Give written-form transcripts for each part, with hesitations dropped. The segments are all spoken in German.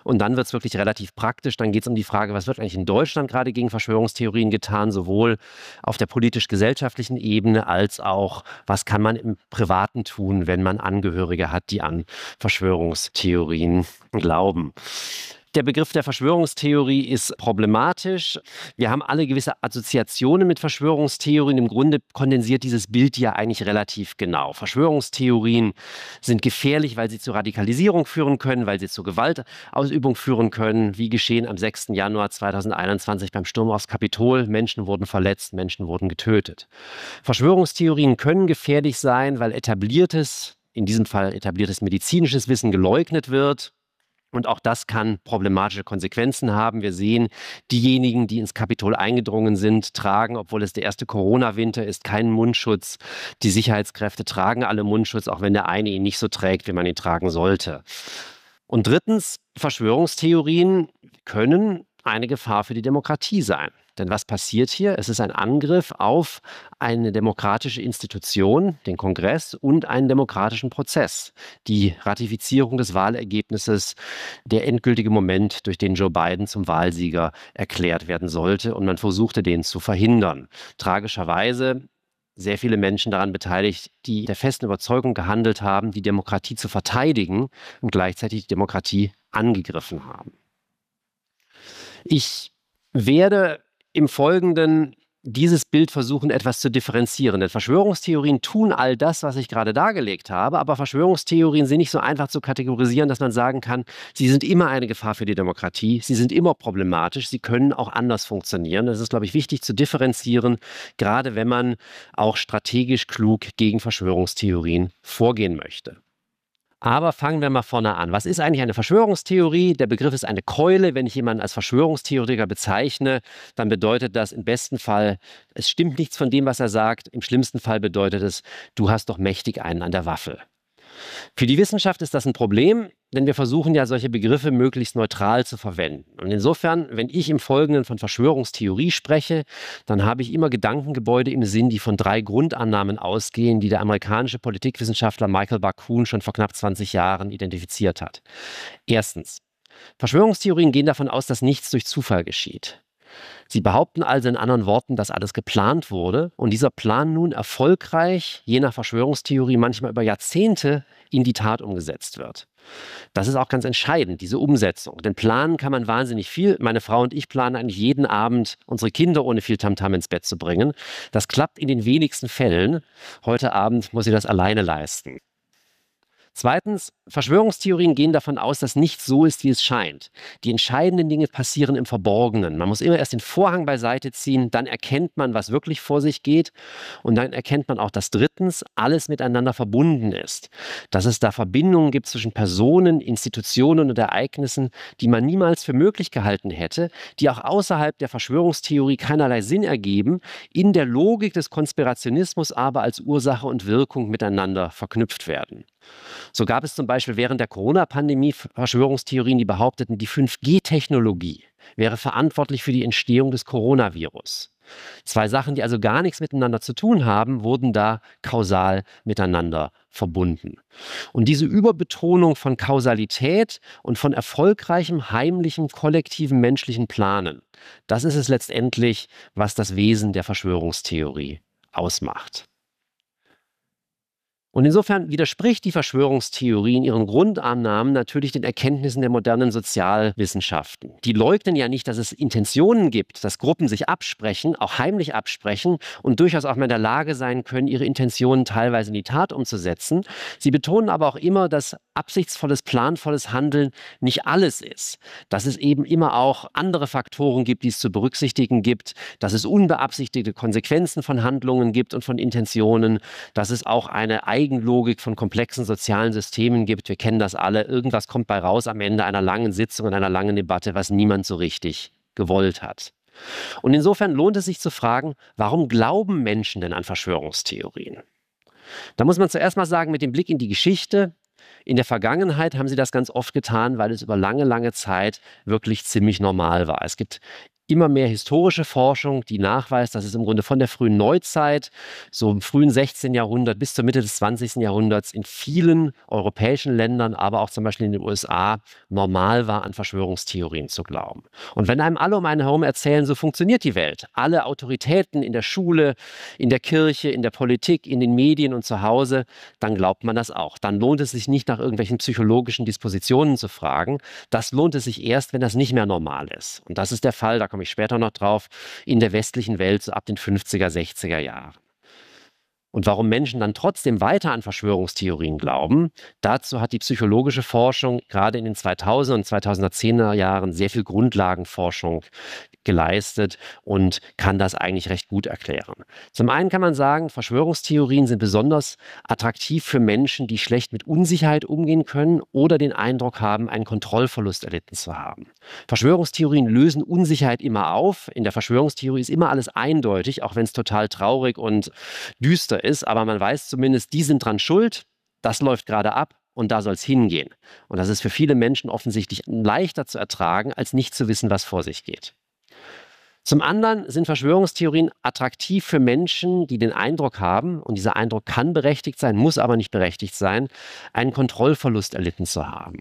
Und dann wird es wirklich relativ praktisch. Dann geht es um die Frage, was wird eigentlich in Deutschland gerade gegen Verschwörungstheorien getan, sowohl auf der politisch-gesellschaftlichen Ebene als auch, was kann man im Privaten tun, wenn man Angehörige hat, die an Verschwörungstheorien glauben. Der Begriff der Verschwörungstheorie ist problematisch. Wir haben alle gewisse Assoziationen mit Verschwörungstheorien. Im Grunde kondensiert dieses Bild ja eigentlich relativ genau. Verschwörungstheorien sind gefährlich, weil sie zu Radikalisierung führen können, weil sie zu Gewaltausübung führen können, wie geschehen am 6. Januar 2021 beim Sturm aufs Kapitol. Menschen wurden verletzt, Menschen wurden getötet. Verschwörungstheorien können gefährlich sein, weil in diesem Fall etabliertes medizinisches Wissen geleugnet wird. Und auch das kann problematische Konsequenzen haben. Wir sehen, diejenigen, die ins Kapitol eingedrungen sind, tragen, obwohl es der erste Corona-Winter ist, keinen Mundschutz. Die Sicherheitskräfte tragen alle Mundschutz, auch wenn der eine ihn nicht so trägt, wie man ihn tragen sollte. Und drittens, Verschwörungstheorien können eine Gefahr für die Demokratie sein. Denn was passiert hier? Es ist ein Angriff auf eine demokratische Institution, den Kongress, und einen demokratischen Prozess. Die Ratifizierung des Wahlergebnisses, der endgültige Moment, durch den Joe Biden zum Wahlsieger erklärt werden sollte. Und man versuchte, den zu verhindern. Tragischerweise sehr viele Menschen daran beteiligt, die der festen Überzeugung gehandelt haben, die Demokratie zu verteidigen und gleichzeitig die Demokratie angegriffen haben. Ich werde im Folgenden dieses Bild versuchen, etwas zu differenzieren. Denn Verschwörungstheorien tun all das, was ich gerade dargelegt habe, aber Verschwörungstheorien sind nicht so einfach zu kategorisieren, dass man sagen kann, sie sind immer eine Gefahr für die Demokratie, sie sind immer problematisch, sie können auch anders funktionieren. Das ist, glaube ich, wichtig zu differenzieren, gerade wenn man auch strategisch klug gegen Verschwörungstheorien vorgehen möchte. Aber fangen wir mal vorne an. Was ist eigentlich eine Verschwörungstheorie? Der Begriff ist eine Keule. Wenn ich jemanden als Verschwörungstheoretiker bezeichne, dann bedeutet das im besten Fall, es stimmt nichts von dem, was er sagt. Im schlimmsten Fall bedeutet es, du hast doch mächtig einen an der Waffel. Für die Wissenschaft ist das ein Problem, denn wir versuchen ja, solche Begriffe möglichst neutral zu verwenden. Und insofern, wenn ich im Folgenden von Verschwörungstheorie spreche, dann habe ich immer Gedankengebäude im Sinn, die von 3 Grundannahmen ausgehen, die der amerikanische Politikwissenschaftler Michael Barkun schon vor knapp 20 Jahren identifiziert hat. Erstens, Verschwörungstheorien gehen davon aus, dass nichts durch Zufall geschieht. Sie behaupten also in anderen Worten, dass alles geplant wurde und dieser Plan nun erfolgreich, je nach Verschwörungstheorie, manchmal über Jahrzehnte in die Tat umgesetzt wird. Das ist auch ganz entscheidend, diese Umsetzung. Denn planen kann man wahnsinnig viel. Meine Frau und ich planen eigentlich jeden Abend, unsere Kinder ohne viel Tamtam ins Bett zu bringen. Das klappt in den wenigsten Fällen. Heute Abend muss sie das alleine leisten. Zweitens, Verschwörungstheorien gehen davon aus, dass nichts so ist, wie es scheint. Die entscheidenden Dinge passieren im Verborgenen. Man muss immer erst den Vorhang beiseite ziehen, dann erkennt man, was wirklich vor sich geht. Und dann erkennt man auch, dass drittens alles miteinander verbunden ist. Dass es da Verbindungen gibt zwischen Personen, Institutionen und Ereignissen, die man niemals für möglich gehalten hätte, die auch außerhalb der Verschwörungstheorie keinerlei Sinn ergeben, in der Logik des Konspirationismus aber als Ursache und Wirkung miteinander verknüpft werden. So gab es zum Beispiel während der Corona-Pandemie Verschwörungstheorien, die behaupteten, die 5G-Technologie wäre verantwortlich für die Entstehung des Coronavirus. 2 Sachen, die also gar nichts miteinander zu tun haben, wurden da kausal miteinander verbunden. Und diese Überbetonung von Kausalität und von erfolgreichem, heimlichem, kollektiven menschlichen Planen, das ist es letztendlich, was das Wesen der Verschwörungstheorie ausmacht. Und insofern widerspricht die Verschwörungstheorie in ihren Grundannahmen natürlich den Erkenntnissen der modernen Sozialwissenschaften. Die leugnen ja nicht, dass es Intentionen gibt, dass Gruppen sich absprechen, auch heimlich absprechen und durchaus auch mal in der Lage sein können, ihre Intentionen teilweise in die Tat umzusetzen. Sie betonen aber auch immer, dass absichtsvolles, planvolles Handeln nicht alles ist. Dass es eben immer auch andere Faktoren gibt, die es zu berücksichtigen gibt, dass es unbeabsichtigte Konsequenzen von Handlungen gibt und von Intentionen, dass es auch eine Eigenlogik von komplexen sozialen Systemen gibt. Wir kennen das alle. Irgendwas kommt bei raus am Ende einer langen Sitzung und einer langen Debatte, was niemand so richtig gewollt hat. Und insofern lohnt es sich zu fragen, warum glauben Menschen denn an Verschwörungstheorien? Da muss man zuerst mal sagen, mit dem Blick in die Geschichte, in der Vergangenheit haben sie das ganz oft getan, weil es über lange, lange Zeit wirklich ziemlich normal war. Es gibt immer mehr historische Forschung, die nachweist, dass es im Grunde von der frühen Neuzeit, so im frühen 16. Jahrhundert bis zur Mitte des 20. Jahrhunderts in vielen europäischen Ländern, aber auch zum Beispiel in den USA, normal war, an Verschwörungstheorien zu glauben. Und wenn einem alle um einen herum erzählen, so funktioniert die Welt, alle Autoritäten in der Schule, in der Kirche, in der Politik, in den Medien und zu Hause, dann glaubt man das auch. Dann lohnt es sich nicht, nach irgendwelchen psychologischen Dispositionen zu fragen. Das lohnt es sich erst, wenn das nicht mehr normal ist. Und das ist der Fall, da komme ich später noch drauf, in der westlichen Welt so ab den 50er, 60er Jahren. Und warum Menschen dann trotzdem weiter an Verschwörungstheorien glauben, dazu hat die psychologische Forschung gerade in den 2000er und 2010er Jahren sehr viel Grundlagenforschung geleistet und kann das eigentlich recht gut erklären. Zum einen kann man sagen, Verschwörungstheorien sind besonders attraktiv für Menschen, die schlecht mit Unsicherheit umgehen können oder den Eindruck haben, einen Kontrollverlust erlitten zu haben. Verschwörungstheorien lösen Unsicherheit immer auf. In der Verschwörungstheorie ist immer alles eindeutig, auch wenn es total traurig und düster ist, aber man weiß zumindest, die sind dran schuld, das läuft gerade ab. Und da soll es hingehen. Und das ist für viele Menschen offensichtlich leichter zu ertragen, als nicht zu wissen, was vor sich geht. Zum anderen sind Verschwörungstheorien attraktiv für Menschen, die den Eindruck haben, und dieser Eindruck kann berechtigt sein, muss aber nicht berechtigt sein, einen Kontrollverlust erlitten zu haben.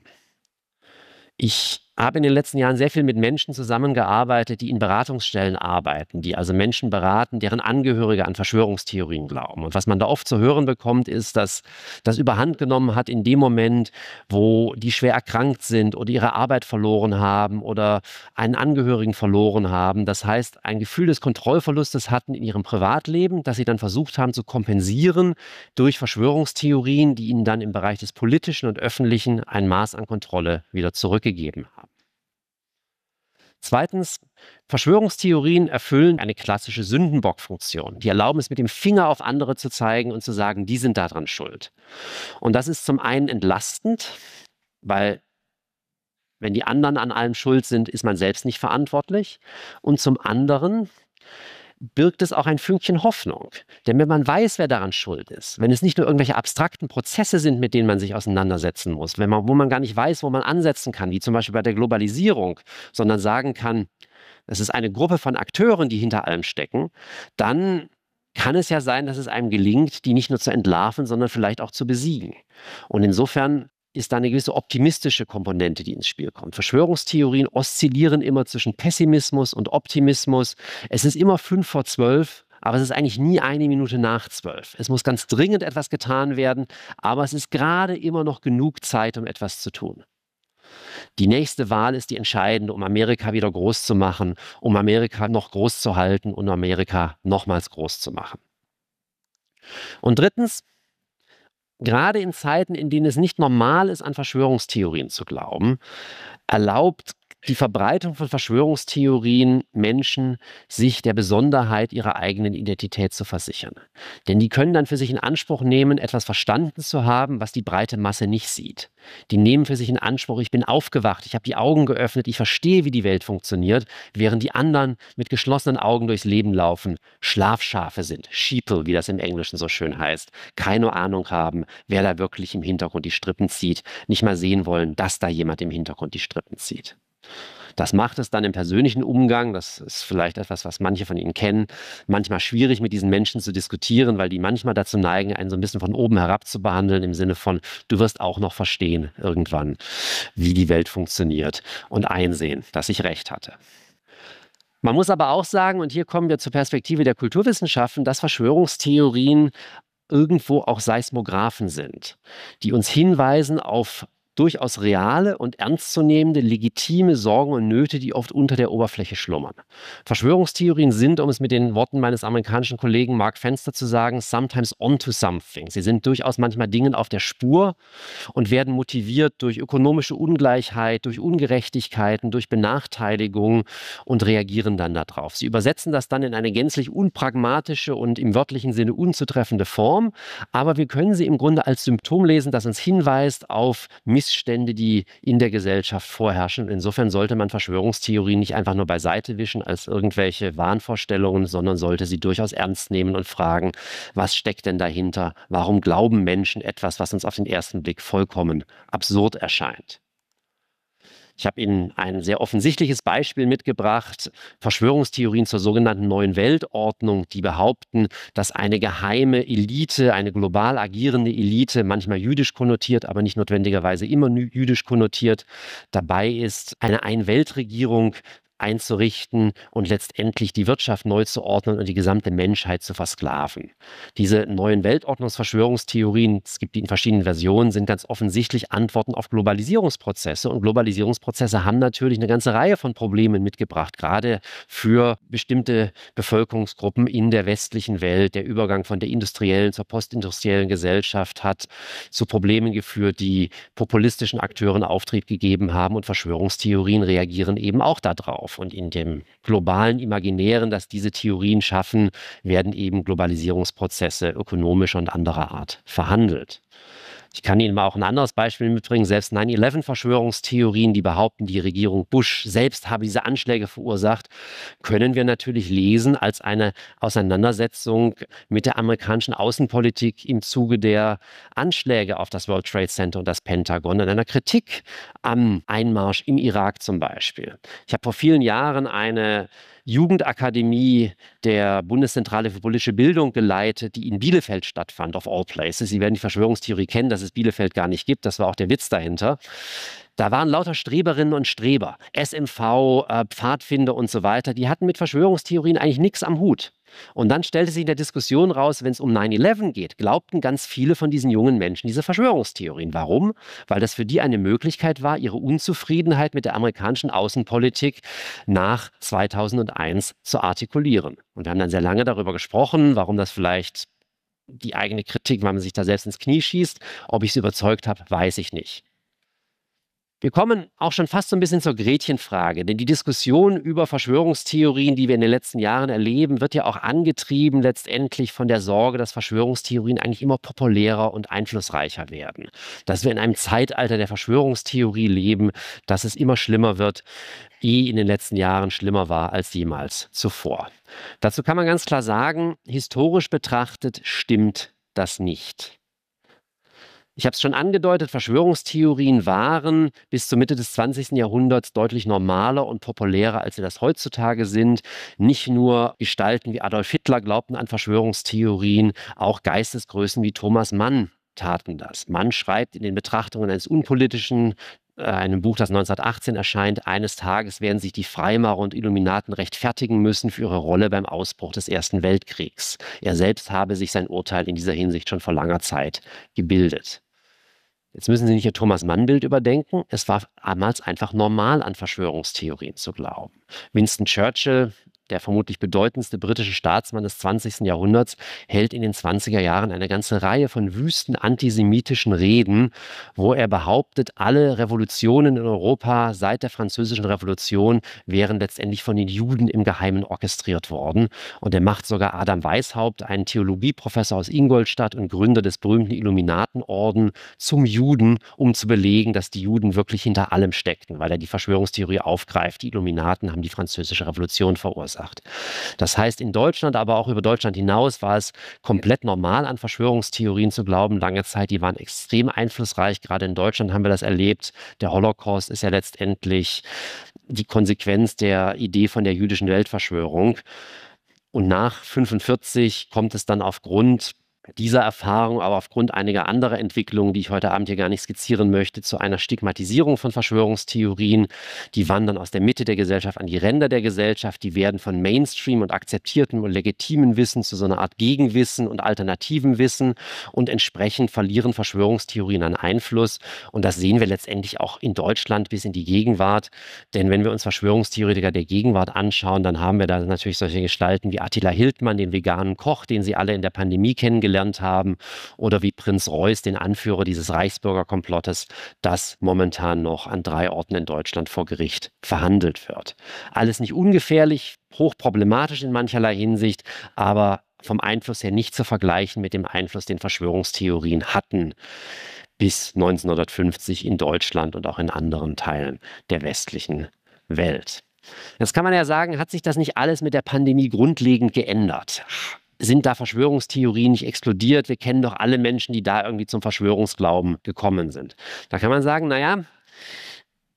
Ich habe in den letzten Jahren sehr viel mit Menschen zusammengearbeitet, die in Beratungsstellen arbeiten, die also Menschen beraten, deren Angehörige an Verschwörungstheorien glauben. Und was man da oft zu hören bekommt, ist, dass das überhand genommen hat in dem Moment, wo die schwer erkrankt sind oder ihre Arbeit verloren haben oder einen Angehörigen verloren haben. Das heißt, ein Gefühl des Kontrollverlustes hatten in ihrem Privatleben, das sie dann versucht haben zu kompensieren durch Verschwörungstheorien, die ihnen dann im Bereich des Politischen und Öffentlichen ein Maß an Kontrolle wieder zurückgegeben haben. Zweitens, Verschwörungstheorien erfüllen eine klassische Sündenbockfunktion. Die erlauben es, mit dem Finger auf andere zu zeigen und zu sagen, die sind daran schuld. Und das ist zum einen entlastend, weil wenn die anderen an allem schuld sind, ist man selbst nicht verantwortlich. Und zum anderen birgt es auch ein Fünkchen Hoffnung. Denn wenn man weiß, wer daran schuld ist, wenn es nicht nur irgendwelche abstrakten Prozesse sind, mit denen man sich auseinandersetzen muss, wo man gar nicht weiß, wo man ansetzen kann, wie zum Beispiel bei der Globalisierung, sondern sagen kann, es ist eine Gruppe von Akteuren, die hinter allem stecken, dann kann es ja sein, dass es einem gelingt, die nicht nur zu entlarven, sondern vielleicht auch zu besiegen. Und insofern ist da eine gewisse optimistische Komponente, die ins Spiel kommt. Verschwörungstheorien oszillieren immer zwischen Pessimismus und Optimismus. Es ist immer 11:55, aber es ist eigentlich nie 1 Minute nach 12. Es muss ganz dringend etwas getan werden, aber es ist gerade immer noch genug Zeit, um etwas zu tun. Die nächste Wahl ist die entscheidende, um Amerika wieder groß zu machen, um Amerika noch groß zu halten und Amerika nochmals groß zu machen. Und drittens, gerade in Zeiten, in denen es nicht normal ist, an Verschwörungstheorien zu glauben, erlaubt die Verbreitung von Verschwörungstheorien Menschen, sich der Besonderheit ihrer eigenen Identität zu versichern. Denn die können dann für sich in Anspruch nehmen, etwas verstanden zu haben, was die breite Masse nicht sieht. Die nehmen für sich in Anspruch, ich bin aufgewacht, ich habe die Augen geöffnet, ich verstehe, wie die Welt funktioniert, während die anderen mit geschlossenen Augen durchs Leben laufen, Schlafschafe sind, Sheeple, wie das im Englischen so schön heißt, keine Ahnung haben, wer da wirklich im Hintergrund die Strippen zieht, nicht mal sehen wollen, dass da jemand im Hintergrund die Strippen zieht. Das macht es dann im persönlichen Umgang, das ist vielleicht etwas, was manche von Ihnen kennen, manchmal schwierig mit diesen Menschen zu diskutieren, weil die manchmal dazu neigen, einen so ein bisschen von oben herab zu behandeln, im Sinne von, du wirst auch noch verstehen irgendwann, wie die Welt funktioniert und einsehen, dass ich recht hatte. Man muss aber auch sagen, und hier kommen wir zur Perspektive der Kulturwissenschaften, dass Verschwörungstheorien irgendwo auch Seismographen sind, die uns hinweisen auf durchaus reale und ernstzunehmende, legitime Sorgen und Nöte, die oft unter der Oberfläche schlummern. Verschwörungstheorien sind, um es mit den Worten meines amerikanischen Kollegen Mark Fenster zu sagen, sometimes onto something. Sie sind durchaus manchmal Dingen auf der Spur und werden motiviert durch ökonomische Ungleichheit, durch Ungerechtigkeiten, durch Benachteiligung und reagieren dann darauf. Sie übersetzen das dann in eine gänzlich unpragmatische und im wörtlichen Sinne unzutreffende Form, aber wir können sie im Grunde als Symptom lesen, das uns hinweist auf Missstände, die in der Gesellschaft vorherrschen. Insofern sollte man Verschwörungstheorien nicht einfach nur beiseite wischen als irgendwelche Wahnvorstellungen, sondern sollte sie durchaus ernst nehmen und fragen, was steckt denn dahinter? Warum glauben Menschen etwas, was uns auf den ersten Blick vollkommen absurd erscheint? Ich habe Ihnen ein sehr offensichtliches Beispiel mitgebracht. Verschwörungstheorien zur sogenannten neuen Weltordnung, die behaupten, dass eine geheime Elite, eine global agierende Elite, manchmal jüdisch konnotiert, aber nicht notwendigerweise immer jüdisch konnotiert, dabei ist, eine Ein-Welt-Regierung einzurichten und letztendlich die Wirtschaft neu zu ordnen und die gesamte Menschheit zu versklaven. Diese neuen Weltordnungsverschwörungstheorien, es gibt die in verschiedenen Versionen, sind ganz offensichtlich Antworten auf Globalisierungsprozesse. Und Globalisierungsprozesse haben natürlich eine ganze Reihe von Problemen mitgebracht, gerade für bestimmte Bevölkerungsgruppen in der westlichen Welt. Der Übergang von der industriellen zur postindustriellen Gesellschaft hat zu Problemen geführt, die populistischen Akteuren Auftrieb gegeben haben. Und Verschwörungstheorien reagieren eben auch darauf. Und in dem globalen Imaginären, das diese Theorien schaffen, werden eben Globalisierungsprozesse ökonomischer und anderer Art verhandelt. Ich kann Ihnen mal auch ein anderes Beispiel mitbringen. Selbst 9/11-Verschwörungstheorien, die behaupten, die Regierung Bush selbst habe diese Anschläge verursacht, können wir natürlich lesen als eine Auseinandersetzung mit der amerikanischen Außenpolitik im Zuge der Anschläge auf das World Trade Center und das Pentagon und einer Kritik am Einmarsch im Irak zum Beispiel. Ich habe vor vielen Jahren eine Jugendakademie der Bundeszentrale für politische Bildung geleitet, die in Bielefeld stattfand, of all places. Sie werden die Verschwörungstheorie kennen, dass es Bielefeld gar nicht gibt. Das war auch der Witz dahinter. Da waren lauter Streberinnen und Streber, SMV, Pfadfinder und so weiter. Die hatten mit Verschwörungstheorien eigentlich nichts am Hut. Und dann stellte sich in der Diskussion raus, wenn es um 9/11 geht, glaubten ganz viele von diesen jungen Menschen diese Verschwörungstheorien. Warum? Weil das für die eine Möglichkeit war, ihre Unzufriedenheit mit der amerikanischen Außenpolitik nach 2001 zu artikulieren. Und wir haben dann sehr lange darüber gesprochen, warum das vielleicht die eigene Kritik, weil man sich da selbst ins Knie schießt. Ob ich sie überzeugt habe, weiß ich nicht. Wir kommen auch schon fast so ein bisschen zur Gretchenfrage, denn die Diskussion über Verschwörungstheorien, die wir in den letzten Jahren erleben, wird ja auch angetrieben letztendlich von der Sorge, dass Verschwörungstheorien eigentlich immer populärer und einflussreicher werden. Dass wir in einem Zeitalter der Verschwörungstheorie leben, dass es immer schlimmer wird, in den letzten Jahren schlimmer war als jemals zuvor. Dazu kann man ganz klar sagen, historisch betrachtet stimmt das nicht. Ich habe es schon angedeutet, Verschwörungstheorien waren bis zur Mitte des 20. Jahrhunderts deutlich normaler und populärer, als sie das heutzutage sind. Nicht nur Gestalten wie Adolf Hitler glaubten an Verschwörungstheorien, auch Geistesgrößen wie Thomas Mann taten das. Mann schreibt in den Betrachtungen eines Unpolitischen, einem Buch, das 1918 erscheint, eines Tages werden sich die Freimaurer und Illuminaten rechtfertigen müssen für ihre Rolle beim Ausbruch des Ersten Weltkriegs. Er selbst habe sich sein Urteil in dieser Hinsicht schon vor langer Zeit gebildet. Jetzt müssen Sie nicht Ihr Thomas-Mann-Bild überdenken. Es war damals einfach normal, an Verschwörungstheorien zu glauben. Winston Churchill, der vermutlich bedeutendste britische Staatsmann des 20. Jahrhunderts, hält in den 20er Jahren eine ganze Reihe von wüsten antisemitischen Reden, wo er behauptet, alle Revolutionen in Europa seit der Französischen Revolution wären letztendlich von den Juden im Geheimen orchestriert worden. Und er macht sogar Adam Weishaupt, einen Theologieprofessor aus Ingolstadt und Gründer des berühmten Illuminatenorden, zum Juden, um zu belegen, dass die Juden wirklich hinter allem steckten, weil er die Verschwörungstheorie aufgreift. Die Illuminaten haben die Französische Revolution verursacht. Das heißt, in Deutschland, aber auch über Deutschland hinaus war es komplett normal, an Verschwörungstheorien zu glauben. Lange Zeit, die waren extrem einflussreich. Gerade in Deutschland haben wir das erlebt. Der Holocaust ist ja letztendlich die Konsequenz der Idee von der jüdischen Weltverschwörung. Und nach 1945 kommt es dann aufgrund dieser Erfahrung, aber aufgrund einiger anderer Entwicklungen, die ich heute Abend hier gar nicht skizzieren möchte, zu einer Stigmatisierung von Verschwörungstheorien. Die wandern aus der Mitte der Gesellschaft an die Ränder der Gesellschaft. Die werden von Mainstream und akzeptiertem und legitimen Wissen zu so einer Art Gegenwissen und alternativem Wissen. Und entsprechend verlieren Verschwörungstheorien an Einfluss. Und das sehen wir letztendlich auch in Deutschland bis in die Gegenwart. Denn wenn wir uns Verschwörungstheoretiker der Gegenwart anschauen, dann haben wir da natürlich solche Gestalten wie Attila Hildmann, den veganen Koch, den Sie alle in der Pandemie kennengelernt haben, oder wie Prinz Reuß, den Anführer dieses Reichsbürgerkomplottes, das momentan noch an 3 Orten in Deutschland vor Gericht verhandelt wird. Alles nicht ungefährlich, hochproblematisch in mancherlei Hinsicht, aber vom Einfluss her nicht zu vergleichen mit dem Einfluss, den Verschwörungstheorien hatten bis 1950 in Deutschland und auch in anderen Teilen der westlichen Welt. Jetzt kann man ja sagen, hat sich das nicht alles mit der Pandemie grundlegend geändert? Sind da Verschwörungstheorien nicht explodiert? Wir kennen doch alle Menschen, die da irgendwie zum Verschwörungsglauben gekommen sind. Da kann man sagen, naja,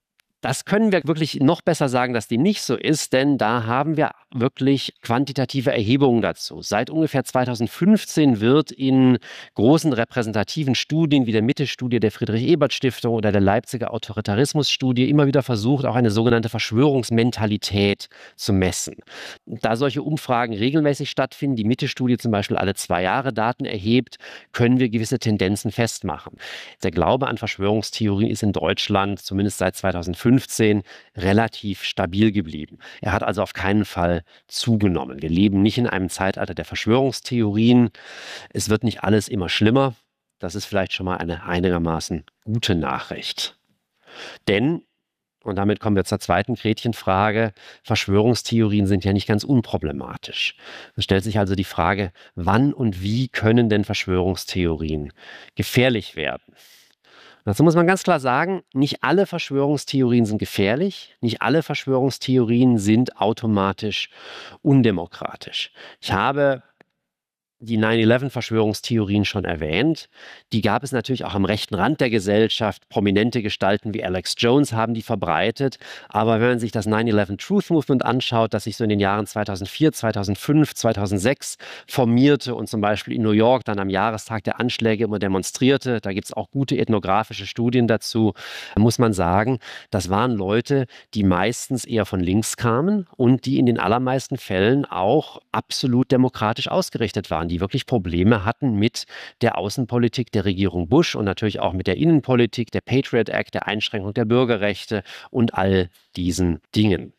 Das können wir wirklich noch besser sagen, dass dem nicht so ist, denn da haben wir wirklich quantitative Erhebungen dazu. Seit ungefähr 2015 wird in großen repräsentativen Studien wie der Mitte-Studie der Friedrich-Ebert-Stiftung oder der Leipziger Autoritarismus-Studie immer wieder versucht, auch eine sogenannte Verschwörungsmentalität zu messen. Da solche Umfragen regelmäßig stattfinden, die Mitte-Studie zum Beispiel alle 2 Jahre Daten erhebt, können wir gewisse Tendenzen festmachen. Der Glaube an Verschwörungstheorien ist in Deutschland zumindest seit 2015 relativ stabil geblieben. Er hat also auf keinen Fall zugenommen. Wir leben nicht in einem Zeitalter der Verschwörungstheorien. Es wird nicht alles immer schlimmer. Das ist vielleicht schon mal eine einigermaßen gute Nachricht. Denn, und damit kommen wir zur zweiten Gretchenfrage, Verschwörungstheorien sind ja nicht ganz unproblematisch. Es stellt sich also die Frage, wann und wie können denn Verschwörungstheorien gefährlich werden? Dazu muss man ganz klar sagen, nicht alle Verschwörungstheorien sind gefährlich, nicht alle Verschwörungstheorien sind automatisch undemokratisch. Ich habe die 9/11-Verschwörungstheorien schon erwähnt. Die gab es natürlich auch am rechten Rand der Gesellschaft. Prominente Gestalten wie Alex Jones haben die verbreitet. Aber wenn man sich das 9/11 Truth Movement anschaut, das sich so in den Jahren 2004, 2005, 2006 formierte und zum Beispiel in New York dann am Jahrestag der Anschläge immer demonstrierte, da gibt es auch gute ethnografische Studien dazu, muss man sagen, das waren Leute, die meistens eher von links kamen und die in den allermeisten Fällen auch absolut demokratisch ausgerichtet waren, die wirklich Probleme hatten mit der Außenpolitik der Regierung Bush und natürlich auch mit der Innenpolitik, der Patriot Act, der Einschränkung der Bürgerrechte und all diesen Dingen.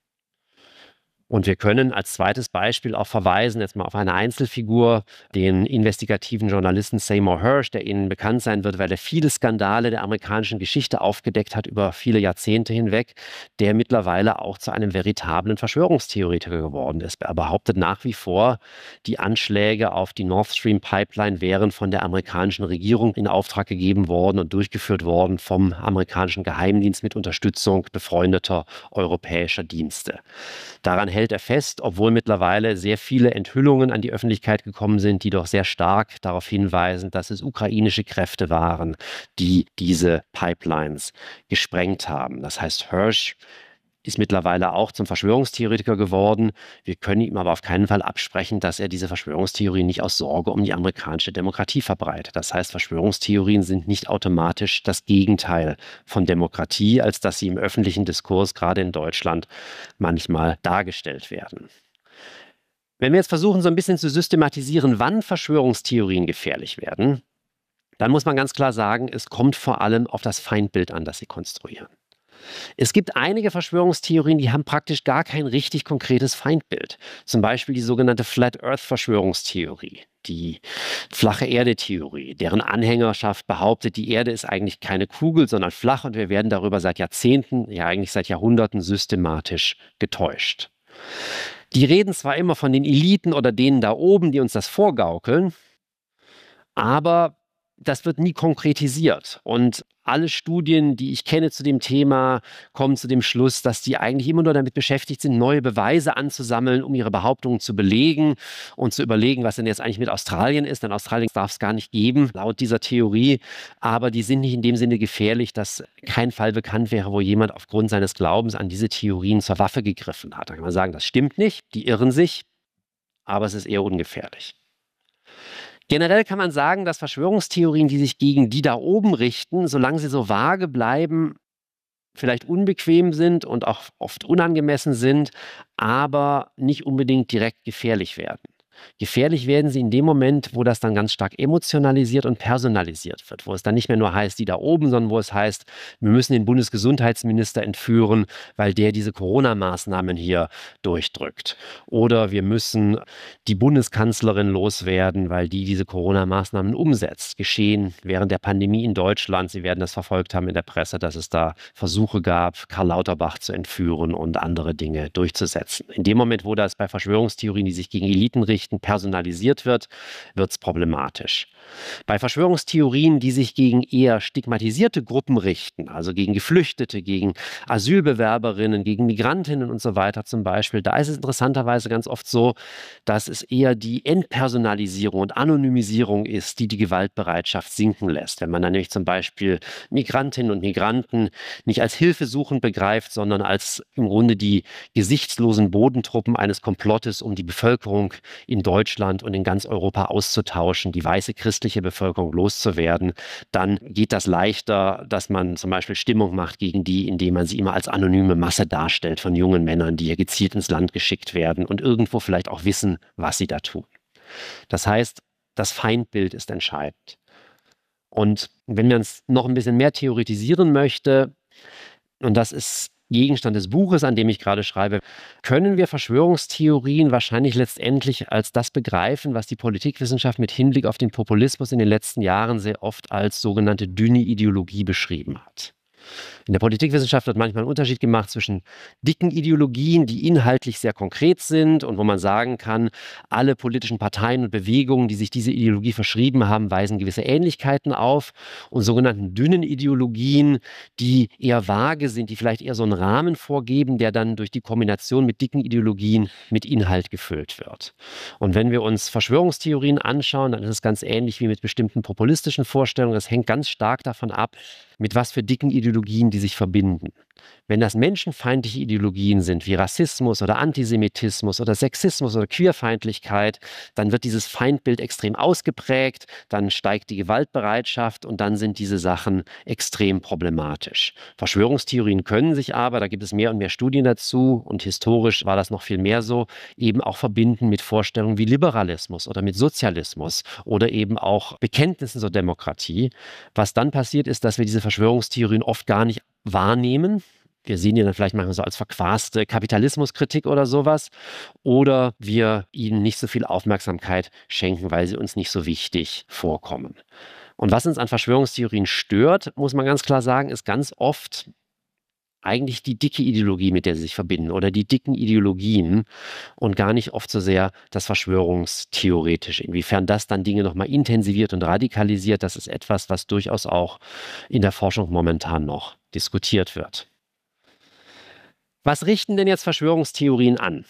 Und wir können als zweites Beispiel auch verweisen, jetzt mal auf eine Einzelfigur, den investigativen Journalisten Seymour Hersh, der Ihnen bekannt sein wird, weil er viele Skandale der amerikanischen Geschichte aufgedeckt hat über viele Jahrzehnte hinweg, der mittlerweile auch zu einem veritablen Verschwörungstheoretiker geworden ist. Er behauptet nach wie vor, die Anschläge auf die Nord Stream Pipeline wären von der amerikanischen Regierung in Auftrag gegeben worden und durchgeführt worden vom amerikanischen Geheimdienst mit Unterstützung befreundeter europäischer Dienste. Daran hält er fest, obwohl mittlerweile sehr viele Enthüllungen an die Öffentlichkeit gekommen sind, die doch sehr stark darauf hinweisen, dass es ukrainische Kräfte waren, die diese Pipelines gesprengt haben. Das heißt, Hersh ist mittlerweile auch zum Verschwörungstheoretiker geworden. Wir können ihm aber auf keinen Fall absprechen, dass er diese Verschwörungstheorie nicht aus Sorge um die amerikanische Demokratie verbreitet. Das heißt, Verschwörungstheorien sind nicht automatisch das Gegenteil von Demokratie, als dass sie im öffentlichen Diskurs, gerade in Deutschland, manchmal dargestellt werden. Wenn wir jetzt versuchen, so ein bisschen zu systematisieren, wann Verschwörungstheorien gefährlich werden, dann muss man ganz klar sagen, es kommt vor allem auf das Feindbild an, das sie konstruieren. Es gibt einige Verschwörungstheorien, die haben praktisch gar kein richtig konkretes Feindbild. Zum Beispiel die sogenannte Flat Earth Verschwörungstheorie, die flache Erde-Theorie, deren Anhängerschaft behauptet, die Erde ist eigentlich keine Kugel, sondern flach und wir werden darüber seit Jahrzehnten, ja eigentlich seit Jahrhunderten systematisch getäuscht. Die reden zwar immer von den Eliten oder denen da oben, die uns das vorgaukeln, aber das wird nie konkretisiert. Und alle Studien, die ich kenne zu dem Thema, kommen zu dem Schluss, dass die eigentlich immer nur damit beschäftigt sind, neue Beweise anzusammeln, um ihre Behauptungen zu belegen und zu überlegen, was denn jetzt eigentlich mit Australien ist. Denn Australien darf es gar nicht geben, laut dieser Theorie. Aber die sind nicht in dem Sinne gefährlich, dass kein Fall bekannt wäre, wo jemand aufgrund seines Glaubens an diese Theorien zur Waffe gegriffen hat. Da kann man sagen, das stimmt nicht, die irren sich, aber es ist eher ungefährlich. Generell kann man sagen, dass Verschwörungstheorien, die sich gegen die da oben richten, solange sie so vage bleiben, vielleicht unbequem sind und auch oft unangemessen sind, aber nicht unbedingt direkt gefährlich werden. Gefährlich werden sie in dem Moment, wo das dann ganz stark emotionalisiert und personalisiert wird, wo es dann nicht mehr nur heißt, die da oben, sondern wo es heißt, wir müssen den Bundesgesundheitsminister entführen, weil der diese Corona-Maßnahmen hier durchdrückt. Oder wir müssen die Bundeskanzlerin loswerden, weil die diese Corona-Maßnahmen umsetzt. Geschehen während der Pandemie in Deutschland. Sie werden das verfolgt haben in der Presse, dass es da Versuche gab, Karl Lauterbach zu entführen und andere Dinge durchzusetzen. In dem Moment, wo das bei Verschwörungstheorien, die sich gegen Eliten richten, personalisiert wird, wird es problematisch. Bei Verschwörungstheorien, die sich gegen eher stigmatisierte Gruppen richten, also gegen Geflüchtete, gegen Asylbewerberinnen, gegen Migrantinnen und so weiter zum Beispiel, da ist es interessanterweise ganz oft so, dass es eher die Entpersonalisierung und Anonymisierung ist, die die Gewaltbereitschaft sinken lässt. Wenn man dann nämlich zum Beispiel Migrantinnen und Migranten nicht als hilfesuchend begreift, sondern als im Grunde die gesichtslosen Bodentruppen eines Komplottes, um die Bevölkerung in Deutschland und in ganz Europa auszutauschen, die weiße christliche Bevölkerung loszuwerden, dann geht das leichter, dass man zum Beispiel Stimmung macht gegen die, indem man sie immer als anonyme Masse darstellt von jungen Männern, die hier gezielt ins Land geschickt werden und irgendwo vielleicht auch wissen, was sie da tun. Das heißt, das Feindbild ist entscheidend. Und wenn man es noch ein bisschen mehr theoretisieren möchte, und das ist Gegenstand des Buches, an dem ich gerade schreibe, können wir Verschwörungstheorien wahrscheinlich letztendlich als das begreifen, was die Politikwissenschaft mit Hinblick auf den Populismus in den letzten Jahren sehr oft als sogenannte dünne Ideologie beschrieben hat. In der Politikwissenschaft wird manchmal ein Unterschied gemacht zwischen dicken Ideologien, die inhaltlich sehr konkret sind und wo man sagen kann, alle politischen Parteien und Bewegungen, die sich diese Ideologie verschrieben haben, weisen gewisse Ähnlichkeiten auf, und sogenannten dünnen Ideologien, die eher vage sind, die vielleicht eher so einen Rahmen vorgeben, der dann durch die Kombination mit dicken Ideologien mit Inhalt gefüllt wird. Und wenn wir uns Verschwörungstheorien anschauen, dann ist es ganz ähnlich wie mit bestimmten populistischen Vorstellungen. Das hängt ganz stark davon ab, mit was für dicken Ideologien die sich verbinden. Wenn das menschenfeindliche Ideologien sind, wie Rassismus oder Antisemitismus oder Sexismus oder Queerfeindlichkeit, dann wird dieses Feindbild extrem ausgeprägt, dann steigt die Gewaltbereitschaft und dann sind diese Sachen extrem problematisch. Verschwörungstheorien können sich aber, da gibt es mehr und mehr Studien dazu und historisch war das noch viel mehr so, eben auch verbinden mit Vorstellungen wie Liberalismus oder mit Sozialismus oder eben auch Bekenntnissen zur Demokratie. Was dann passiert ist, dass wir diese Verschwörungstheorien oft gar nicht wahrnehmen. Wir sehen die dann vielleicht manchmal so als verquaste Kapitalismuskritik oder sowas. Oder wir ihnen nicht so viel Aufmerksamkeit schenken, weil sie uns nicht so wichtig vorkommen. Und was uns an Verschwörungstheorien stört, muss man ganz klar sagen, ist ganz oft eigentlich die dicke Ideologie, mit der sie sich verbinden oder die dicken Ideologien und gar nicht oft so sehr das Verschwörungstheoretische. Inwiefern das dann Dinge nochmal intensiviert und radikalisiert, das ist etwas, was durchaus auch in der Forschung momentan noch diskutiert wird. Was richten denn jetzt Verschwörungstheorien an?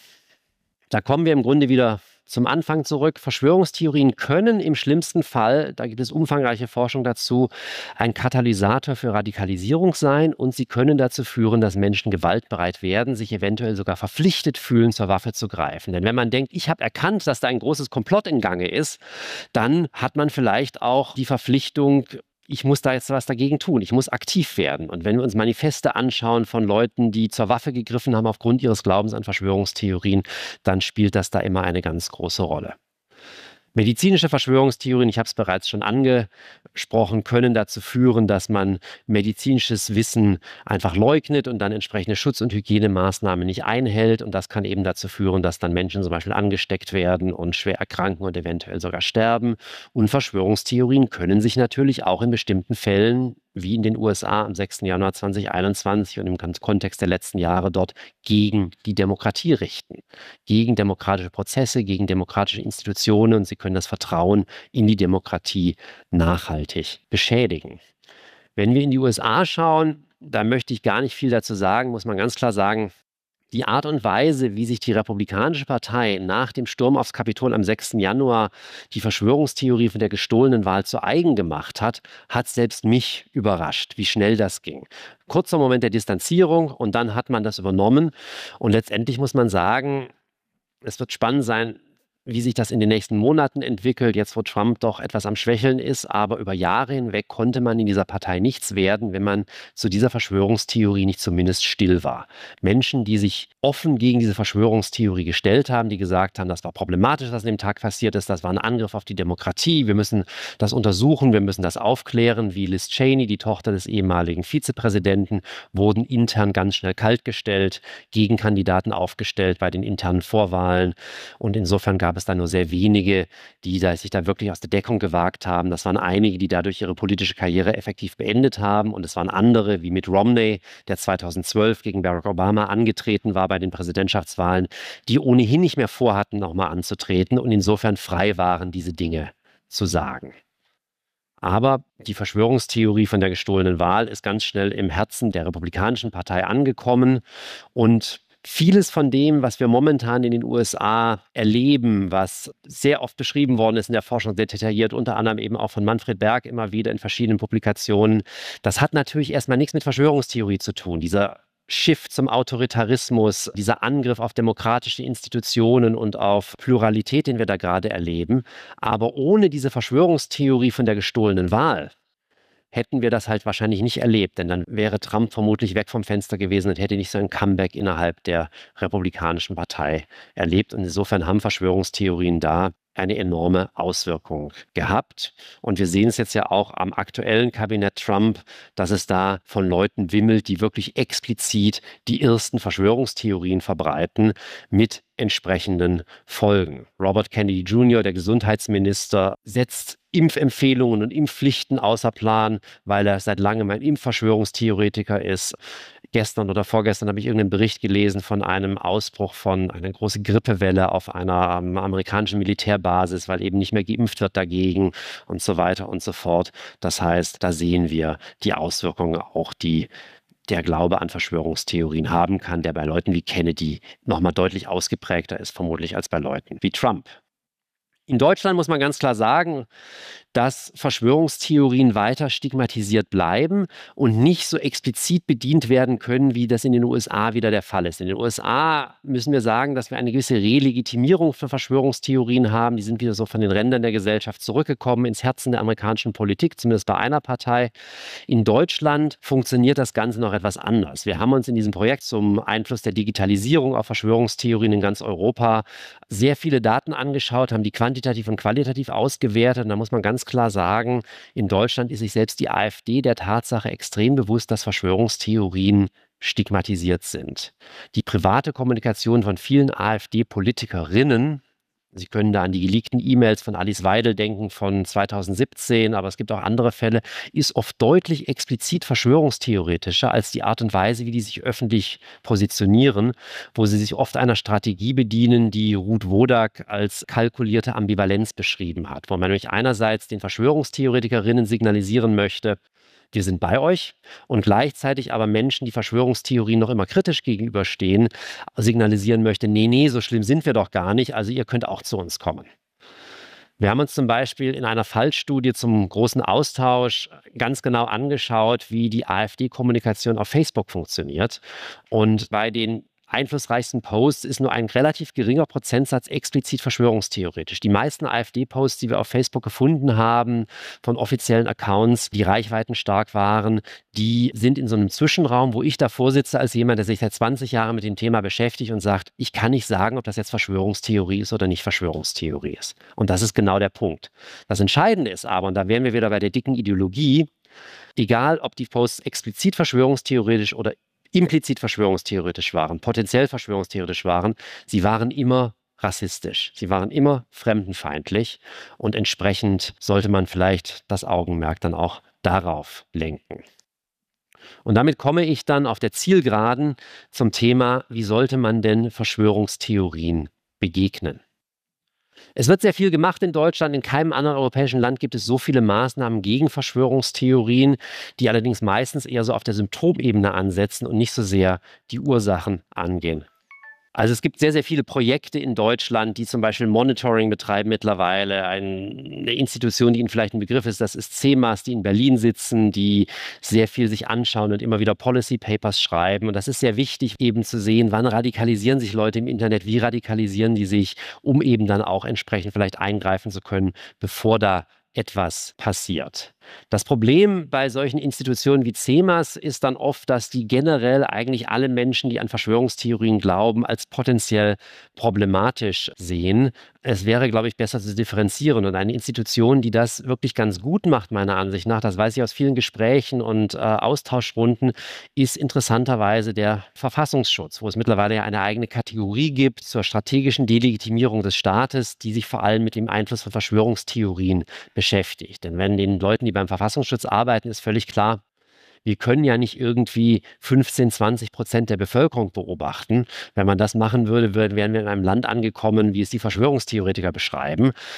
Da kommen wir im Grunde wieder zum Anfang zurück. Verschwörungstheorien können im schlimmsten Fall, da gibt es umfangreiche Forschung dazu, ein Katalysator für Radikalisierung sein und sie können dazu führen, dass Menschen gewaltbereit werden, sich eventuell sogar verpflichtet fühlen, zur Waffe zu greifen. Denn wenn man denkt, ich habe erkannt, dass da ein großes Komplott in Gange ist, dann hat man vielleicht auch die Verpflichtung, ich muss da jetzt was dagegen tun, ich muss aktiv werden. Und wenn wir uns Manifeste anschauen von Leuten, die zur Waffe gegriffen haben aufgrund ihres Glaubens an Verschwörungstheorien, dann spielt das da immer eine ganz große Rolle. Medizinische Verschwörungstheorien, ich habe es bereits schon angesprochen, können dazu führen, dass man medizinisches Wissen einfach leugnet und dann entsprechende Schutz- und Hygienemaßnahmen nicht einhält. Und das kann eben dazu führen, dass dann Menschen zum Beispiel angesteckt werden und schwer erkranken und eventuell sogar sterben. Und Verschwörungstheorien können sich natürlich auch in bestimmten Fällen, wie in den USA am 6. Januar 2021 und im Kontext der letzten Jahre dort, gegen die Demokratie richten, gegen demokratische Prozesse, gegen demokratische Institutionen, und sie können das Vertrauen in die Demokratie nachhaltig beschädigen. Wenn wir in die USA schauen, da möchte ich gar nicht viel dazu sagen, muss man ganz klar sagen, die Art und Weise, wie sich die Republikanische Partei nach dem Sturm aufs Kapitol am 6. Januar die Verschwörungstheorie von der gestohlenen Wahl zu eigen gemacht hat, hat selbst mich überrascht, wie schnell das ging. Kurzer Moment der Distanzierung und dann hat man das übernommen. Und letztendlich muss man sagen, es wird spannend sein, wie sich das in den nächsten Monaten entwickelt, jetzt wo Trump doch etwas am Schwächeln ist, aber über Jahre hinweg konnte man in dieser Partei nichts werden, wenn man zu dieser Verschwörungstheorie nicht zumindest still war. Menschen, die sich offen gegen diese Verschwörungstheorie gestellt haben, die gesagt haben, das war problematisch, was an dem Tag passiert ist, das war ein Angriff auf die Demokratie, wir müssen das untersuchen, wir müssen das aufklären, wie Liz Cheney, die Tochter des ehemaligen Vizepräsidenten, wurden intern ganz schnell kaltgestellt, Gegenkandidaten aufgestellt bei den internen Vorwahlen, und insofern gab es da nur sehr wenige, die sich da wirklich aus der Deckung gewagt haben. Das waren einige, die dadurch ihre politische Karriere effektiv beendet haben, und es waren andere, wie Mitt Romney, der 2012 gegen Barack Obama angetreten war bei den Präsidentschaftswahlen, die ohnehin nicht mehr vorhatten, nochmal anzutreten und insofern frei waren, diese Dinge zu sagen. Aber die Verschwörungstheorie von der gestohlenen Wahl ist ganz schnell im Herzen der Republikanischen Partei angekommen. Und vieles von dem, was wir momentan in den USA erleben, was sehr oft beschrieben worden ist in der Forschung, sehr detailliert, unter anderem eben auch von Manfred Berg immer wieder in verschiedenen Publikationen, das hat natürlich erstmal nichts mit Verschwörungstheorie zu tun. Dieser Shift zum Autoritarismus, dieser Angriff auf demokratische Institutionen und auf Pluralität, den wir da gerade erleben. Aber ohne diese Verschwörungstheorie von der gestohlenen Wahl hätten wir das halt wahrscheinlich nicht erlebt, denn dann wäre Trump vermutlich weg vom Fenster gewesen und hätte nicht so ein Comeback innerhalb der Republikanischen Partei erlebt. Und insofern haben Verschwörungstheorien da eine enorme Auswirkung gehabt. Und wir sehen es jetzt ja auch am aktuellen Kabinett Trump, dass es da von Leuten wimmelt, die wirklich explizit die ersten Verschwörungstheorien verbreiten mit entsprechenden Folgen. Robert Kennedy Jr., der Gesundheitsminister, setzt Impfempfehlungen und Impfpflichten außer Plan, weil er seit langem ein Impfverschwörungstheoretiker ist. Gestern oder vorgestern habe ich irgendeinen Bericht gelesen von einem Ausbruch von einer großen Grippewelle auf einer amerikanischen Militärbasis, weil eben nicht mehr geimpft wird dagegen und so weiter und so fort. Das heißt, da sehen wir die Auswirkungen auch, die der Glaube an Verschwörungstheorien haben kann, der bei Leuten wie Kennedy nochmal deutlich ausgeprägter ist, vermutlich als bei Leuten wie Trump. In Deutschland muss man ganz klar sagen, dass Verschwörungstheorien weiter stigmatisiert bleiben und nicht so explizit bedient werden können, wie das in den USA wieder der Fall ist. In den USA müssen wir sagen, dass wir eine gewisse Relegitimierung für Verschwörungstheorien haben. Die sind wieder so von den Rändern der Gesellschaft zurückgekommen ins Herzen der amerikanischen Politik, zumindest bei einer Partei. In Deutschland funktioniert das Ganze noch etwas anders. Wir haben uns in diesem Projekt zum Einfluss der Digitalisierung auf Verschwörungstheorien in ganz Europa sehr viele Daten angeschaut, haben die quantitativ und qualitativ ausgewertet. Und da muss man ganz klar sagen, in Deutschland ist sich selbst die AfD der Tatsache extrem bewusst, dass Verschwörungstheorien stigmatisiert sind. Die private Kommunikation von vielen AfD-Politikerinnen, Sie können da an die geleakten E-Mails von Alice Weidel denken von 2017, aber es gibt auch andere Fälle, ist oft deutlich explizit verschwörungstheoretischer als die Art und Weise, wie die sich öffentlich positionieren, wo sie sich oft einer Strategie bedienen, die Ruth Wodak als kalkulierte Ambivalenz beschrieben hat, wo man nämlich einerseits den Verschwörungstheoretikerinnen signalisieren möchte, wir sind bei euch, und gleichzeitig aber Menschen, die Verschwörungstheorien noch immer kritisch gegenüberstehen, signalisieren möchte, nee, so schlimm sind wir doch gar nicht, also ihr könnt auch zu uns kommen. Wir haben uns zum Beispiel in einer Fallstudie zum großen Austausch ganz genau angeschaut, wie die AfD-Kommunikation auf Facebook funktioniert. Und bei den einflussreichsten Posts ist nur ein relativ geringer Prozentsatz explizit verschwörungstheoretisch. Die meisten AfD-Posts, die wir auf Facebook gefunden haben, von offiziellen Accounts, die reichweitenstark waren, die sind in so einem Zwischenraum, wo ich davor sitze als jemand, der sich seit 20 Jahren mit dem Thema beschäftigt und sagt, ich kann nicht sagen, ob das jetzt Verschwörungstheorie ist oder nicht Verschwörungstheorie ist. Und das ist genau der Punkt. Das Entscheidende ist aber, und da wären wir wieder bei der dicken Ideologie, egal ob die Posts explizit verschwörungstheoretisch oder implizit verschwörungstheoretisch waren, potenziell verschwörungstheoretisch waren, sie waren immer rassistisch. Sie waren immer fremdenfeindlich und entsprechend sollte man vielleicht das Augenmerk dann auch darauf lenken. Und damit komme ich dann auf der Zielgeraden zum Thema, wie sollte man denn Verschwörungstheorien begegnen? Es wird sehr viel gemacht in Deutschland. In keinem anderen europäischen Land gibt es so viele Maßnahmen gegen Verschwörungstheorien, die allerdings meistens eher so auf der Symptomebene ansetzen und nicht so sehr die Ursachen angehen. Also es gibt sehr, sehr viele Projekte in Deutschland, die zum Beispiel Monitoring betreiben mittlerweile. Eine Institution, die Ihnen vielleicht ein Begriff ist, das ist CEMAS, die in Berlin sitzen, die sehr viel sich anschauen und immer wieder Policy Papers schreiben. Und das ist sehr wichtig, eben zu sehen, wann radikalisieren sich Leute im Internet, wie radikalisieren die sich, um eben dann auch entsprechend vielleicht eingreifen zu können, bevor da etwas passiert. Das Problem bei solchen Institutionen wie CEMAS ist dann oft, dass die generell eigentlich alle Menschen, die an Verschwörungstheorien glauben, als potenziell problematisch sehen. Es wäre, glaube ich, besser zu differenzieren. Und eine Institution, die das wirklich ganz gut macht, meiner Ansicht nach, das weiß ich aus vielen Gesprächen und Austauschrunden, ist interessanterweise der Verfassungsschutz, wo es mittlerweile ja eine eigene Kategorie gibt zur strategischen Delegitimierung des Staates, die sich vor allem mit dem Einfluss von Verschwörungstheorien beschäftigt. Denn wenn den Leuten, die beim Verfassungsschutz arbeiten, ist völlig klar, wir können ja nicht irgendwie 15-20% der Bevölkerung beobachten. Wenn man das machen würde, wären wir in einem Land angekommen, wie es die Verschwörungstheoretiker beschreiben.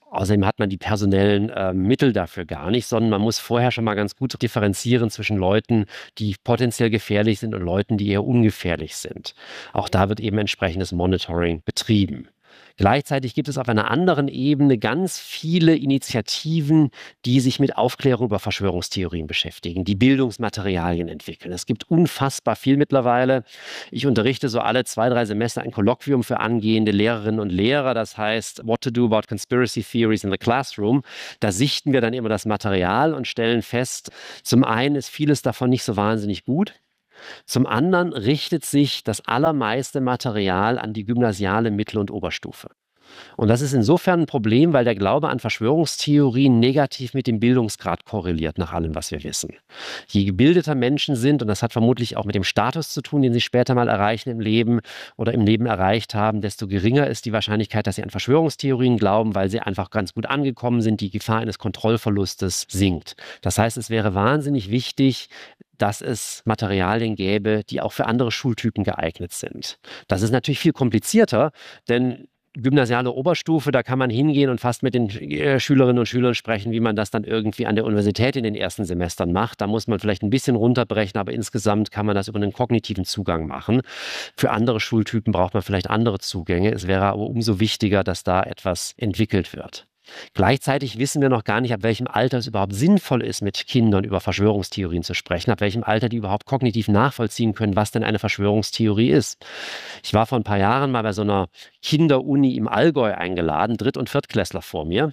Außerdem hat man die personellen Mittel dafür gar nicht, sondern man muss vorher schon mal ganz gut differenzieren zwischen Leuten, die potenziell gefährlich sind und Leuten, die eher ungefährlich sind. Auch da wird eben entsprechendes Monitoring betrieben. Gleichzeitig gibt es auf einer anderen Ebene ganz viele Initiativen, die sich mit Aufklärung über Verschwörungstheorien beschäftigen, die Bildungsmaterialien entwickeln. Es gibt unfassbar viel mittlerweile. Ich unterrichte so alle 2, 3 Semester ein Kolloquium für angehende Lehrerinnen und Lehrer. Das heißt, What to do about conspiracy theories in the classroom. Da sichten wir dann immer das Material und stellen fest, zum einen ist vieles davon nicht so wahnsinnig gut. Zum anderen richtet sich das allermeiste Material an die gymnasiale Mittel- und Oberstufe. Und das ist insofern ein Problem, weil der Glaube an Verschwörungstheorien negativ mit dem Bildungsgrad korreliert, nach allem, was wir wissen. Je gebildeter Menschen sind, und das hat vermutlich auch mit dem Status zu tun, den sie später mal erreichen im Leben oder im Leben erreicht haben, desto geringer ist die Wahrscheinlichkeit, dass sie an Verschwörungstheorien glauben, weil sie einfach ganz gut angekommen sind. Die Gefahr eines Kontrollverlustes sinkt. Das heißt, es wäre wahnsinnig wichtig, dass es Materialien gäbe, die auch für andere Schultypen geeignet sind. Das ist natürlich viel komplizierter, denn gymnasiale Oberstufe, da kann man hingehen und fast mit den Schülerinnen und Schülern sprechen, wie man das dann irgendwie an der Universität in den ersten Semestern macht. Da muss man vielleicht ein bisschen runterbrechen, aber insgesamt kann man das über einen kognitiven Zugang machen. Für andere Schultypen braucht man vielleicht andere Zugänge. Es wäre aber umso wichtiger, dass da etwas entwickelt wird. Gleichzeitig wissen wir noch gar nicht, ab welchem Alter es überhaupt sinnvoll ist, mit Kindern über Verschwörungstheorien zu sprechen, ab welchem Alter die überhaupt kognitiv nachvollziehen können, was denn eine Verschwörungstheorie ist. Ich war vor ein paar Jahren mal bei so einer Kinderuni im Allgäu eingeladen, Dritt- und Viertklässler vor mir.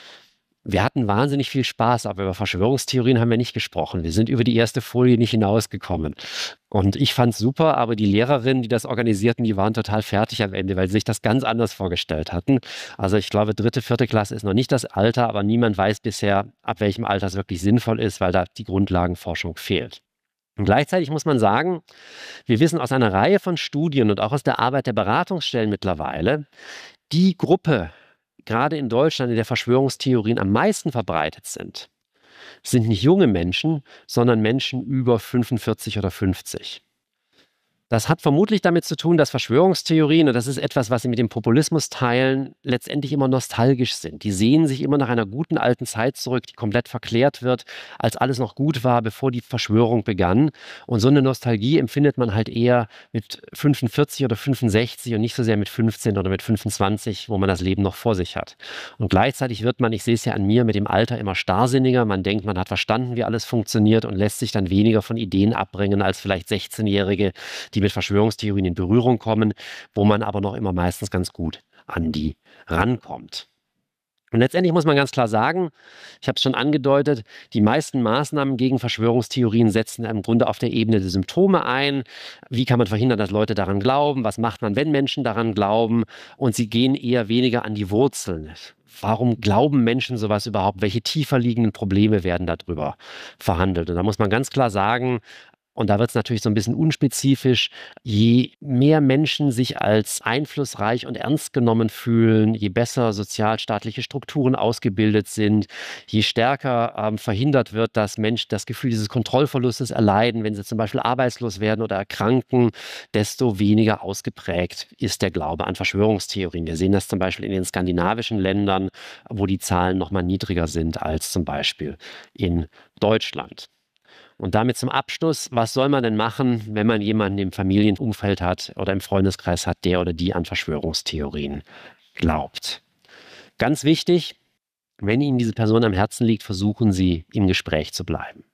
Wir hatten wahnsinnig viel Spaß, aber über Verschwörungstheorien haben wir nicht gesprochen. Wir sind über die erste Folie nicht hinausgekommen. Und ich fand es super, aber die Lehrerinnen, die das organisierten, die waren total fertig am Ende, weil sie sich das ganz anders vorgestellt hatten. Also ich glaube, 3., 4. Klasse ist noch nicht das Alter, aber niemand weiß bisher, ab welchem Alter es wirklich sinnvoll ist, weil da die Grundlagenforschung fehlt. Und gleichzeitig muss man sagen, wir wissen aus einer Reihe von Studien und auch aus der Arbeit der Beratungsstellen mittlerweile, die Gruppe, gerade in Deutschland, in der Verschwörungstheorien am meisten verbreitet sind nicht junge Menschen, sondern Menschen über 45 oder 50. Das hat vermutlich damit zu tun, dass Verschwörungstheorien, und das ist etwas, was sie mit dem Populismus teilen, letztendlich immer nostalgisch sind. Die sehen sich immer nach einer guten alten Zeit zurück, die komplett verklärt wird, als alles noch gut war, bevor die Verschwörung begann. Und so eine Nostalgie empfindet man halt eher mit 45 oder 65 und nicht so sehr mit 15 oder mit 25, wo man das Leben noch vor sich hat. Und gleichzeitig wird man, ich sehe es ja an mir, mit dem Alter immer starrsinniger. Man denkt, man hat verstanden, wie alles funktioniert und lässt sich dann weniger von Ideen abbringen als vielleicht 16-Jährige, die mit Verschwörungstheorien in Berührung kommen, wo man aber noch immer meistens ganz gut an die rankommt. Und letztendlich muss man ganz klar sagen, ich habe es schon angedeutet, die meisten Maßnahmen gegen Verschwörungstheorien setzen im Grunde auf der Ebene der Symptome ein. Wie kann man verhindern, dass Leute daran glauben? Was macht man, wenn Menschen daran glauben? Und sie gehen eher weniger an die Wurzeln. Warum glauben Menschen sowas überhaupt? Welche tiefer liegenden Probleme werden darüber verhandelt? Und da muss man ganz klar sagen, und da wird es natürlich so ein bisschen unspezifisch, je mehr Menschen sich als einflussreich und ernst genommen fühlen, je besser sozialstaatliche Strukturen ausgebildet sind, je stärker verhindert wird, dass Menschen das Gefühl dieses Kontrollverlustes erleiden, wenn sie zum Beispiel arbeitslos werden oder erkranken, desto weniger ausgeprägt ist der Glaube an Verschwörungstheorien. Wir sehen das zum Beispiel in den skandinavischen Ländern, wo die Zahlen noch mal niedriger sind als zum Beispiel in Deutschland. Und damit zum Abschluss, was soll man denn machen, wenn man jemanden im Familienumfeld hat oder im Freundeskreis hat, der oder die an Verschwörungstheorien glaubt? Ganz wichtig, wenn Ihnen diese Person am Herzen liegt, versuchen Sie, im Gespräch zu bleiben.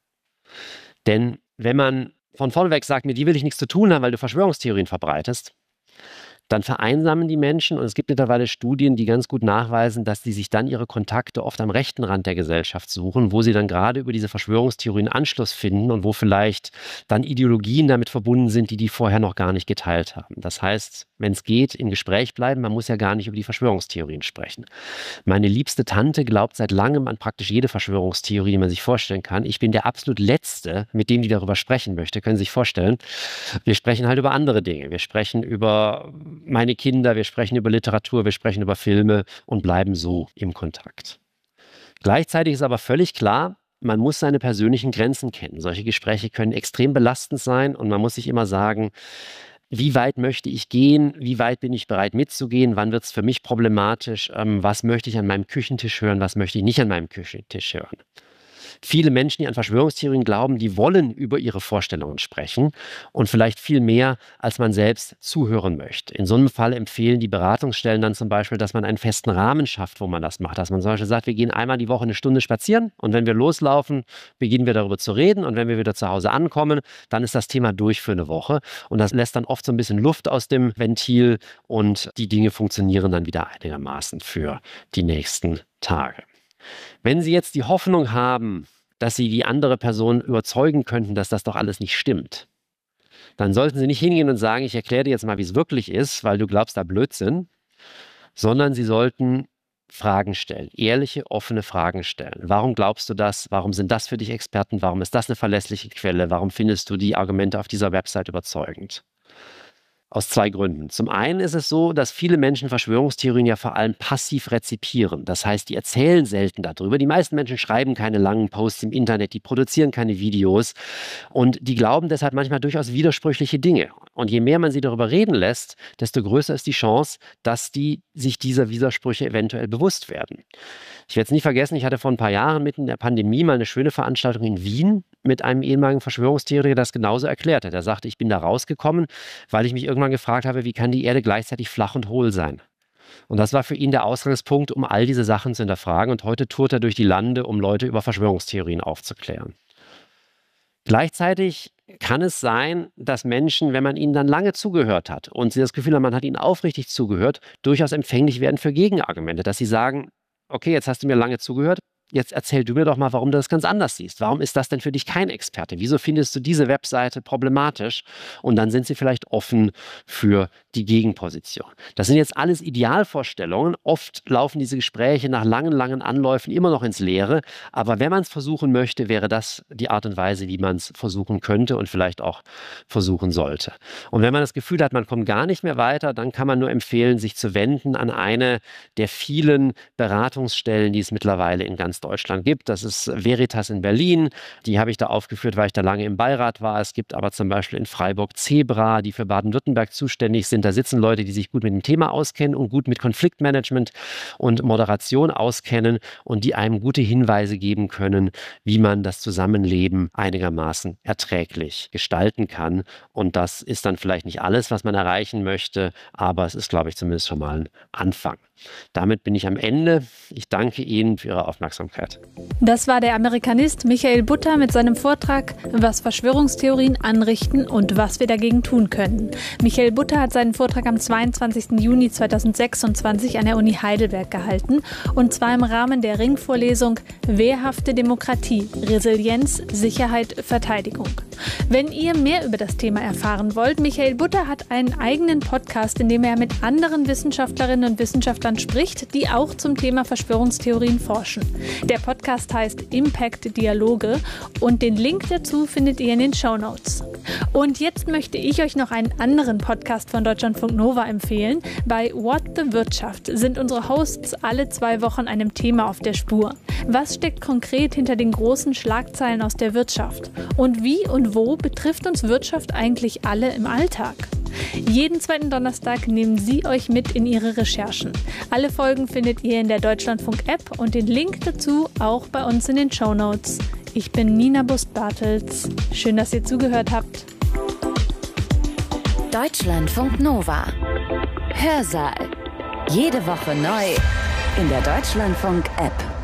Denn wenn man von vorneweg sagt, mit dir will ich nichts zu tun haben, weil du Verschwörungstheorien verbreitest, dann vereinsamen die Menschen und es gibt mittlerweile Studien, die ganz gut nachweisen, dass sie sich dann ihre Kontakte oft am rechten Rand der Gesellschaft suchen, wo sie dann gerade über diese Verschwörungstheorien Anschluss finden und wo vielleicht dann Ideologien damit verbunden sind, die vorher noch gar nicht geteilt haben. Das heißt, wenn es geht, im Gespräch bleiben, man muss ja gar nicht über die Verschwörungstheorien sprechen. Meine liebste Tante glaubt seit langem an praktisch jede Verschwörungstheorie, die man sich vorstellen kann. Ich bin der absolut Letzte, mit dem die darüber sprechen möchte, können Sie sich vorstellen. Wir sprechen halt über andere Dinge. Wir sprechen über meine Kinder, wir sprechen über Literatur, wir sprechen über Filme und bleiben so im Kontakt. Gleichzeitig ist aber völlig klar, man muss seine persönlichen Grenzen kennen. Solche Gespräche können extrem belastend sein und man muss sich immer sagen, wie weit möchte ich gehen, wie weit bin ich bereit mitzugehen, wann wird es für mich problematisch, was möchte ich an meinem Küchentisch hören, was möchte ich nicht an meinem Küchentisch hören. Viele Menschen, die an Verschwörungstheorien glauben, die wollen über ihre Vorstellungen sprechen und vielleicht viel mehr, als man selbst zuhören möchte. In so einem Fall empfehlen die Beratungsstellen dann zum Beispiel, dass man einen festen Rahmen schafft, wo man das macht. Dass man zum Beispiel sagt, wir gehen einmal die Woche eine Stunde spazieren und wenn wir loslaufen, beginnen wir darüber zu reden und wenn wir wieder zu Hause ankommen, dann ist das Thema durch für eine Woche und das lässt dann oft so ein bisschen Luft aus dem Ventil und die Dinge funktionieren dann wieder einigermaßen für die nächsten Tage. Wenn Sie jetzt die Hoffnung haben, dass Sie die andere Person überzeugen könnten, dass das doch alles nicht stimmt, dann sollten Sie nicht hingehen und sagen, ich erkläre dir jetzt mal, wie es wirklich ist, weil du glaubst da Blödsinn, sondern Sie sollten Fragen stellen, ehrliche, offene Fragen stellen. Warum glaubst du das? Warum sind das für dich Experten? Warum ist das eine verlässliche Quelle? Warum findest du die Argumente auf dieser Website überzeugend? Aus 2 Gründen. Zum einen ist es so, dass viele Menschen Verschwörungstheorien ja vor allem passiv rezipieren. Das heißt, die erzählen selten darüber. Die meisten Menschen schreiben keine langen Posts im Internet, die produzieren keine Videos und die glauben deshalb manchmal durchaus widersprüchliche Dinge. Und je mehr man sie darüber reden lässt, desto größer ist die Chance, dass die sich dieser Widersprüche eventuell bewusst werden. Ich werde es nie vergessen, ich hatte vor ein paar Jahren mitten in der Pandemie mal eine schöne Veranstaltung in Wien mit einem ehemaligen Verschwörungstheoretiker, der das genauso erklärt hat. Er sagte, ich bin da rausgekommen, weil ich mich irgendwann gefragt habe, wie kann die Erde gleichzeitig flach und hohl sein? Und das war für ihn der Ausgangspunkt, um all diese Sachen zu hinterfragen. Und heute tourt er durch die Lande, um Leute über Verschwörungstheorien aufzuklären. Gleichzeitig kann es sein, dass Menschen, wenn man ihnen dann lange zugehört hat und sie das Gefühl haben, man hat ihnen aufrichtig zugehört, durchaus empfänglich werden für Gegenargumente, dass sie sagen, okay, jetzt hast du mir lange zugehört, jetzt erzähl du mir doch mal, warum du das ganz anders siehst. Warum ist das denn für dich kein Experte? Wieso findest du diese Webseite problematisch? Und dann sind sie vielleicht offen für die Gegenposition. Das sind jetzt alles Idealvorstellungen. Oft laufen diese Gespräche nach langen, langen Anläufen immer noch ins Leere. Aber wenn man es versuchen möchte, wäre das die Art und Weise, wie man es versuchen könnte und vielleicht auch versuchen sollte. Und wenn man das Gefühl hat, man kommt gar nicht mehr weiter, dann kann man nur empfehlen, sich zu wenden an eine der vielen Beratungsstellen, die es mittlerweile in ganz Deutschland gibt. Das ist Veritas in Berlin. Die habe ich da aufgeführt, weil ich da lange im Beirat war. Es gibt aber zum Beispiel in Freiburg Zebra, die für Baden-Württemberg zuständig sind. Da sitzen Leute, die sich gut mit dem Thema auskennen und gut mit Konfliktmanagement und Moderation auskennen und die einem gute Hinweise geben können, wie man das Zusammenleben einigermaßen erträglich gestalten kann. Und das ist dann vielleicht nicht alles, was man erreichen möchte, aber es ist, glaube ich, zumindest schon mal ein Anfang. Damit bin ich am Ende. Ich danke Ihnen für Ihre Aufmerksamkeit. Das war der Amerikanist Michael Butter mit seinem Vortrag, was Verschwörungstheorien anrichten und was wir dagegen tun können. Michael Butter hat seinen Vortrag am 22. Juni 2026 an der Uni Heidelberg gehalten, und zwar im Rahmen der Ringvorlesung Wehrhafte Demokratie, Resilienz, Sicherheit, Verteidigung. Wenn ihr mehr über das Thema erfahren wollt, Michael Butter hat einen eigenen Podcast, in dem er mit anderen Wissenschaftlerinnen und Wissenschaftlern spricht, die auch zum Thema Verschwörungstheorien forschen. Der Podcast heißt Impact Dialoge und den Link dazu findet ihr in den Shownotes. Und jetzt möchte ich euch noch einen anderen Podcast von Deutschlandfunk Nova empfehlen. Bei What the Wirtschaft sind unsere Hosts alle 2 Wochen einem Thema auf der Spur. Was steckt konkret hinter den großen Schlagzeilen aus der Wirtschaft? Und wie und wo betrifft uns Wirtschaft eigentlich alle im Alltag? Jeden 2. Donnerstag nehmen Sie euch mit in Ihre Recherchen. Alle Folgen findet ihr in der Deutschlandfunk-App und den Link dazu auch bei uns in den Shownotes. Ich bin Nina Bust-Bartels. Schön, dass ihr zugehört habt. Deutschlandfunk Nova. Hörsaal. Jede Woche neu in der Deutschlandfunk-App.